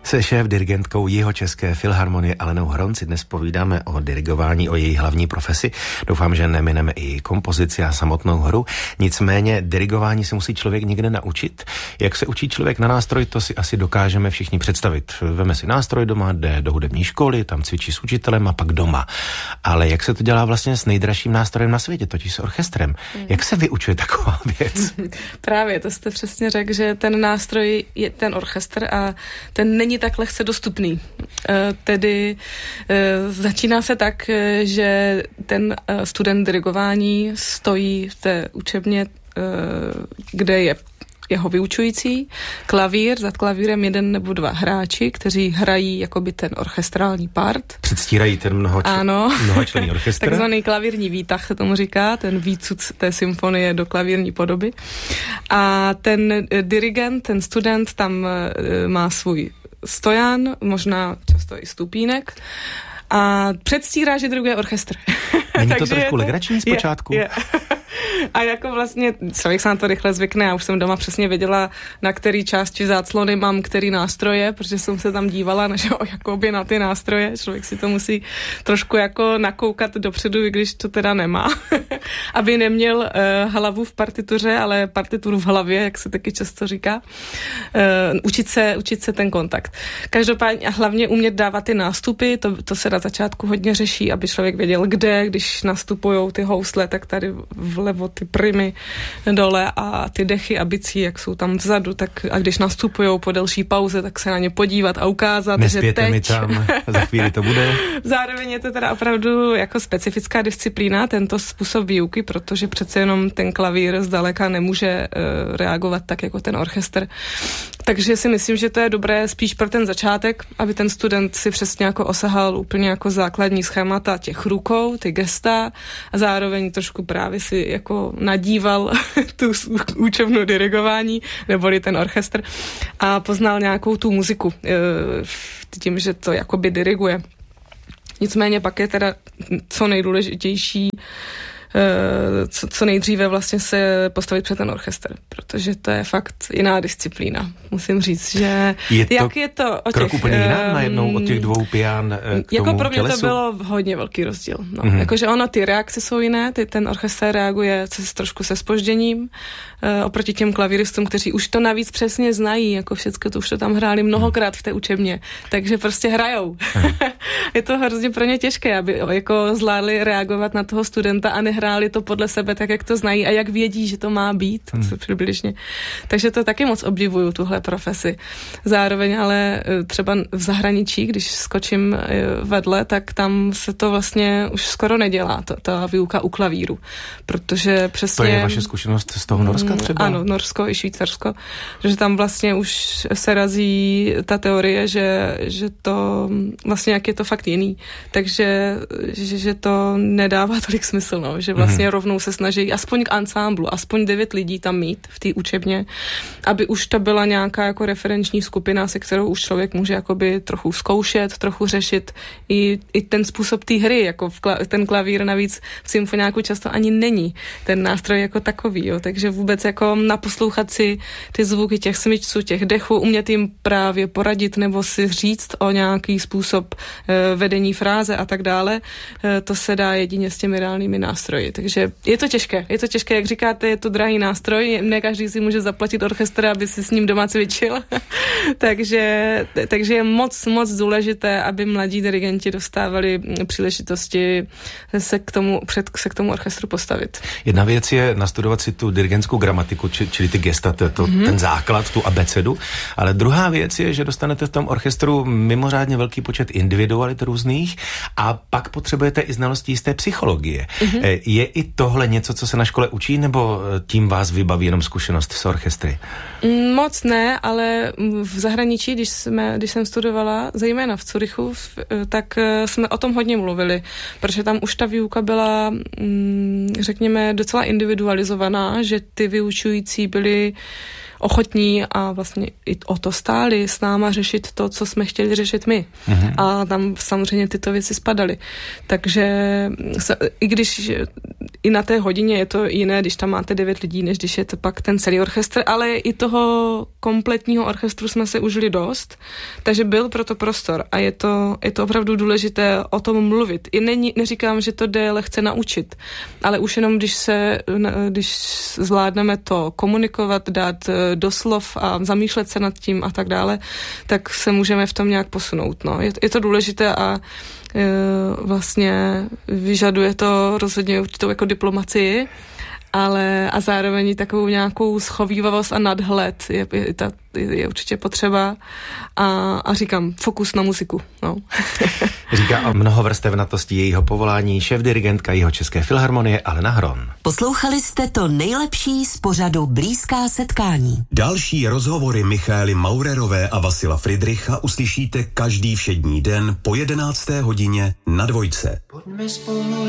Se šéf-dirigentkou Jihočeské filharmonie Alenou Hron si dnes povídáme o dirigování, o její hlavní profesi. Doufám, že nemineme i kompozici a samotnou hru. Nicméně dirigování se musí člověk někde naučit. Jak se učí člověk na nástroj, to si asi dokážeme všichni představit. Veme si nástroj doma, jde do hudební školy, tam cvičí s učitelem a pak doma. Ale jak se to dělá vlastně s nejdražším nástrojem na světě, totiž s orchestrem? Jak se vyučuje taková věc? Právě, to jste přesně řekl, že ten nástroj je ten orchestr a ten není tak lehce dostupný. Tedy začíná se tak, že ten student dirigování stojí v té učebně, kde je jeho vyučující, klavír, za klavírem 1 nebo 2 hráči, kteří hrají jakoby ten orchestrální part. Předstírají ten mnohočlenný orchestr. Takzvaný klavírní výtah se tomu říká, ten výcud té symfonie do klavírní podoby. A ten dirigent, ten student tam má svůj stojan, možná často i stupínek a předstírá, že diriguje orchestr. Není to trošku legrační zpočátku? Je. A jako vlastně člověk se na to rychle zvykne, já už jsem doma přesně věděla, na který části záclony mám který nástroje, protože jsem se tam dívala jakoby na ty nástroje, člověk si to musí trošku jako nakoukat dopředu, i když to teda nemá, aby neměl hlavu v partituře, ale partituru v hlavě, jak se taky často říká. Učit se ten kontakt. Každopádně a hlavně umět dávat ty nástupy, to se na začátku hodně řeší, aby člověk věděl, kde, když nastupujou ty housle, tak tady vlevo ty primy dole a ty dechy a bicí, jak jsou tam vzadu, tak a když nastupujou po delší pauze, tak se na ně podívat a ukázat, že teď... mi tam, za chvíli to bude. Zároveň je to teda opravdu jako specifická disciplína, tento způsob výuky, protože přece jenom ten klavír zdaleka nemůže reagovat tak jako ten orchestr. Takže si myslím, že to je dobré spíš pro ten začátek, aby ten student si přesně jako osahal úplně jako základní schémata těch rukou, ty gesta a zároveň trošku právě si jako nadíval tu učebnu dirigování, neboli ten orchestr a poznal nějakou tu muziku tím, že to jakoby diriguje. Nicméně pak je teda co nejdůležitější co nejdříve vlastně se postavit před ten orchestr, protože to je fakt jiná disciplína. Musím říct, že je to krok úplně jiná najednou od těch 2 pian k jako tomu pro mě tělesu? To bylo hodně velký rozdíl. No. Jakože ty reakce jsou jiné, ten orchestr reaguje trošku se zpožděním oproti těm klavíristům, kteří už to navíc přesně znají, jako všecko to už to tam hráli mnohokrát v té učebně, takže prostě hrajou. Je to hrozně pro ně těžké, aby jako zvládli reagovat na toho studenta a nehráli to podle sebe tak, jak to znají a jak vědí, že to má být, přibližně. Takže to taky moc obdivuju, tuhle profesi. Zároveň ale třeba v zahraničí, když skočím vedle, tak tam se to vlastně už skoro nedělá, ta výuka u klavíru, protože přesně... To je vaše zkušenost z toho Norska třeba? Ano, Norsko i Švýcarsko, že tam vlastně už se razí ta teorie, že to vlastně jak je to fakt jiný, takže že to nedává tolik smysl, no, že vlastně rovnou se snaží aspoň k ansámblu, aspoň 9 lidí tam mít v té učebně, aby už to byla nějaká jako referenční skupina, se kterou už člověk může jakoby trochu zkoušet, trochu řešit i ten způsob té hry, jako ten klavír navíc v symfoniáku často ani není ten nástroj jako takový, jo, takže vůbec jako naposlouchat si ty zvuky těch smyčců, těch dechů, umět jim právě poradit nebo si říct o nějaký způsob vedení fráze a tak dále, to se dá jedině s těmi reálnými nástroji. Takže je to těžké, jak říkáte, je to drahý nástroj, ne každý si může zaplatit orchestr, aby si s ním doma cvičil, takže je moc důležité, aby mladí dirigenti dostávali příležitosti se k tomu orchestru postavit. Jedna věc je nastudovat si tu dirigentskou gramatiku, čili ty gesta, ten základ, tu abecedu, ale druhá věc je, že dostanete v tom orchestru mimořádně velký počet individualit různých a pak potřebujete i znalosti jisté psychologie. Je i tohle něco, co se na škole učí, nebo tím vás vybaví jenom zkušenost s orchestry? Moc ne, ale v zahraničí, když jsem studovala, zejména v Curychu, tak jsme o tom hodně mluvili, protože tam už ta výuka byla, řekněme, docela individualizovaná, že ty vyučující byli ochotní a vlastně i o to stáli s náma řešit to, co jsme chtěli řešit my. A tam samozřejmě tyto věci spadaly. Takže i když i na té hodině je to jiné, když tam máte 9 lidí, než když je to pak ten celý orchestr, ale i toho kompletního orchestru jsme se užili dost, takže byl proto prostor a je to opravdu důležité o tom mluvit. I neříkám, že to jde lehce naučit, ale už jenom když zvládneme to komunikovat, dát do slov a zamýšlet se nad tím a tak dále, tak se můžeme v tom nějak posunout. No. Je to důležité a vlastně vyžaduje to rozhodně určitou jako diplomacii, ale a zároveň takovou nějakou schovívavost a nadhled je určitě potřeba a říkám, fokus na muziku. No. Říká o mnohovrstevnatosti jejího povolání šéfdirigentka Jihočeské filharmonie Alena Hron. Poslouchali jste to nejlepší z pořadu Blízká setkání. Další rozhovory Michaely Maurerové a Vasila Fridricha uslyšíte každý všední den po 11. hodině na Dvojce.